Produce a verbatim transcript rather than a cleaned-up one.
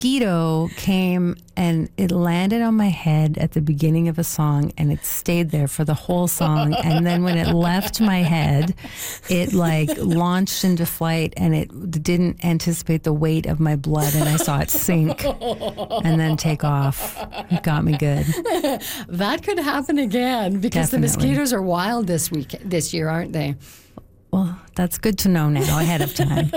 mosquito came and it landed on my head at the beginning of a song, and it stayed there for the whole song. And then when it left my head, it like launched into flight, and it didn't anticipate the weight of my blood, and I saw it sink and then take off. It got me good. That could happen again because Definitely. the mosquitoes are wild this week, this year, aren't they? Well, that's good to know now ahead of time.